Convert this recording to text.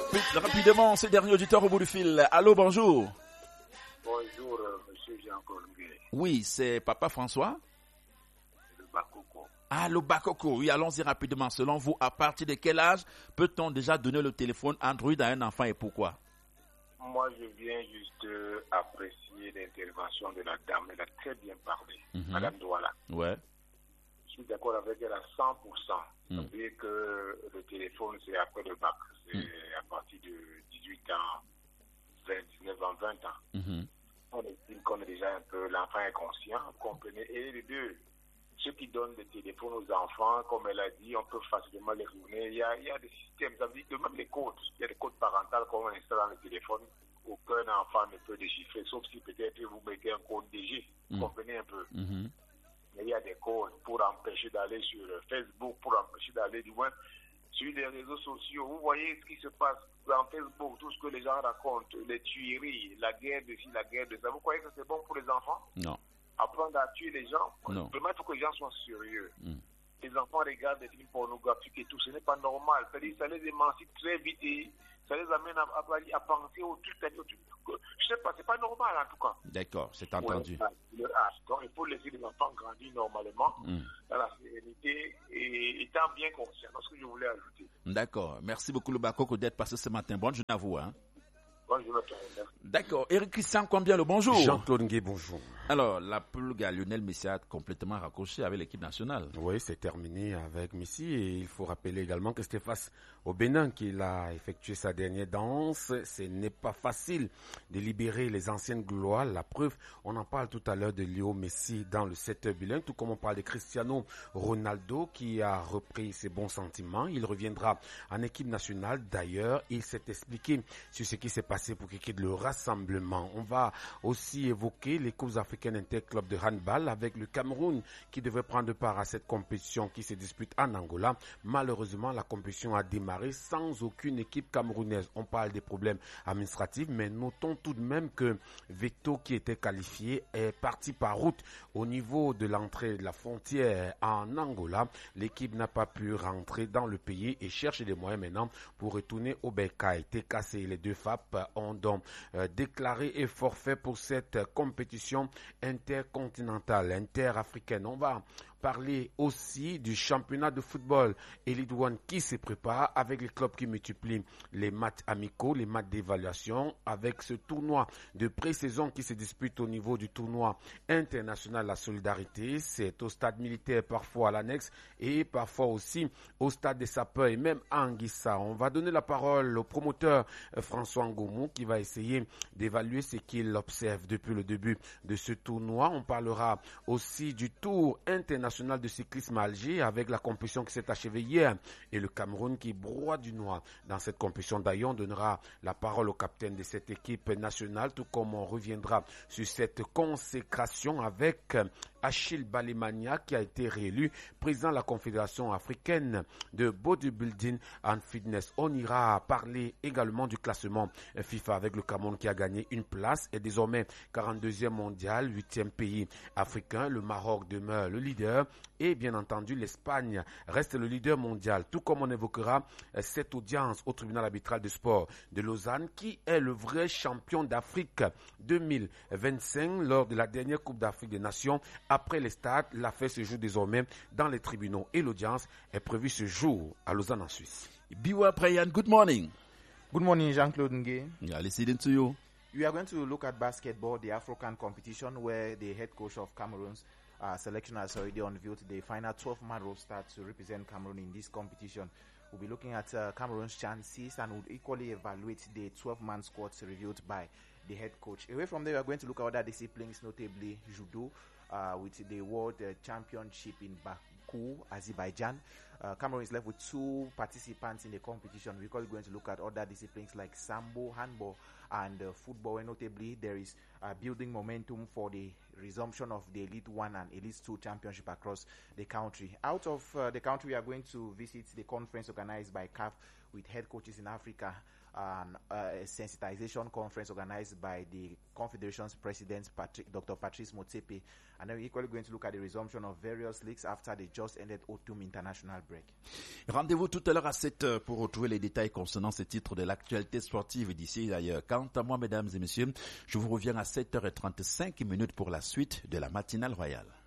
Rapidement, ce dernier auditeur au bout du fil. Allô, bonjour. Bonjour, monsieur Jean-Claude Nguyen. Oui, c'est Papa François. Le Bakoko. Ah, le Bakoko. Oui, allons-y rapidement. Selon vous, à partir de quel âge peut-on déjà donner le téléphone Android à un enfant et pourquoi? Moi, je viens juste apprécier l'intervention de la dame. Elle a très bien parlé, Madame Douala. Ouais. Je suis d'accord avec elle à 100%. Ça veut dire que le téléphone, c'est après le bac. C'est à partir de 18 ans, 19 ans, 20 ans. On estime qu'on est déjà un peu, l'enfant est conscient, vous comprenez. Et les deux, ceux qui donnent des téléphones aux enfants, comme elle a dit, on peut facilement les ruiner. Il y a des systèmes, ça veut dire que même les codes, il y a des codes parentaux qu'on installe dans le téléphone, aucun enfant ne peut déchiffrer, sauf si peut-être vous mettez un code DG, vous comprenez un peu. Mais il y a des codes pour empêcher d'aller sur Facebook, pour empêcher d'aller du moins sur les réseaux sociaux. Vous voyez ce qui se passe dans Facebook, tout ce que les gens racontent, les tueries, la guerre de ci, la guerre de ça. Vous croyez que c'est bon pour les enfants? Non. Apprendre à tuer les gens? Non. Vraiment, il faut que les gens soient sérieux. Les enfants regardent des films pornographiques et tout, ce n'est pas normal. C'est-à-dire, ça les émancipe très vite et ça les amène à penser au truc. Je sais pas, c'est pas normal en tout cas. D'accord, c'est entendu. Donc il faut laisser les enfants grandir normalement, dans la sérénité et étant bien conscients. C'est ce que je voulais ajouter. D'accord, merci beaucoup le Bakoko d'être passé ce matin. Bonne journée à vous. Bonjour. D'accord, Eric Christian, combien le bonjour? Jean-Claude Nguyen, bonjour. Alors, la Pulga Lionel Messi a complètement raccroché avec l'équipe nationale. Oui, c'est terminé avec Messi et il faut rappeler également que c'était face au Bénin qu'il a effectué sa dernière danse. Ce n'est pas facile de libérer les anciennes gloires. La preuve, on en parle tout à l'heure de Léo Messi dans le 7 bilingue, tout comme on parle de Cristiano Ronaldo qui a repris ses bons sentiments. Il reviendra en équipe nationale. D'ailleurs, il s'est expliqué sur ce qui s'est passé pour qu'il quitte le rassemblement. On va aussi évoquer les coupes africaines interclubs de handball avec le Cameroun qui devait prendre part à cette compétition qui se dispute en Angola. Malheureusement, la compétition a démarré sans aucune équipe camerounaise. On parle des problèmes administratifs, mais notons tout de même que Veto, qui était qualifié, est parti par route au niveau de l'entrée de la frontière en Angola. L'équipe n'a pas pu rentrer dans le pays et cherche des moyens maintenant pour retourner au Bercail. TKC et les deux FAP ont donc déclaré et forfait pour cette compétition intercontinentale, interafricaine. On va parler aussi du championnat de football Elite One qui se prépare avec les clubs qui multiplient les matchs amicaux, les matchs d'évaluation, avec ce tournoi de pré-saison qui se dispute au niveau du tournoi international La Solidarité. C'est au stade militaire, parfois à l'annexe et parfois aussi au stade des sapeurs et même à Anguissa. On va donner la parole au promoteur François Ngomou qui va essayer d'évaluer ce qu'il observe depuis le début de ce tournoi. On parlera aussi du tour international de cyclisme à Alger avec la compétition qui s'est achevée hier et le Cameroun qui broie du noir dans cette compétition. D'ailleurs, on donnera la parole au capitaine de cette équipe nationale, tout comme on reviendra sur cette consécration avec Achille Balimania qui a été réélu président de la Confédération africaine de bodybuilding and fitness. On ira parler également du classement FIFA avec le Cameroun qui a gagné une place et désormais 42e mondial, 8e pays africain. Le Maroc demeure le leader et bien entendu l'Espagne reste le leader mondial. Tout comme on évoquera cette audience au tribunal arbitral de sport de Lausanne qui est le vrai champion d'Afrique 2025 lors de la dernière Coupe d'Afrique des Nations. Après les stades, l'affaire se joue désormais dans les tribunaux et l'audience est prévue ce jour à Lausanne en Suisse. Biwa Prayan, good morning. Good morning, Jean-Claude Nguyen. Yeah, listening to you. We are going to look at basketball, the Afrocan competition, where the head coach of Cameroon's selection has already unveiled the final 12-man roster to represent Cameroon in this competition. We'll be looking at Cameroon's chances and will equally evaluate the 12-man squads revealed by the head coach. Away from there, we are going to look at other disciplines, notably judo, with the World Championship in Baku, Azerbaijan. Cameroon is left with 2 participants in the competition. We're going to look at other disciplines like sambo, handball, and football. And notably, there is building momentum for the resumption of the Elite 1 and Elite 2 championship across the country. Out of the country, we are going to visit the conference organized by CAF with head coaches in Africa, and a sensitization conference organized by the Confederation's president, Dr. Patrice Motsepe. And then we're equally going to look at the resumption of various leagues after the just ended Autumn international break. Rendez-vous tout à l'heure à 7h pour retrouver les détails concernant ce titre de l'actualité sportive d'ici et d'ailleurs. Quant à moi, mesdames et messieurs, je vous reviens à 7h35 pour la suite de la matinale royale.